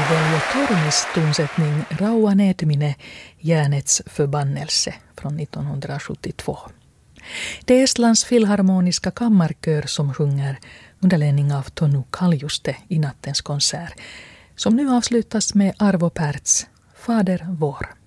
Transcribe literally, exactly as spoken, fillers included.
Veljo Tormis tonsättning Rauha Nedmine, järnets förbannelse från nittonhundrasjuttiotvå. Det är Estlands filharmoniska kammarkör som sjunger under ledning av Tonu Kaljuste i nattens konsert, som nu avslutas med Arvo Pärts Fader vår.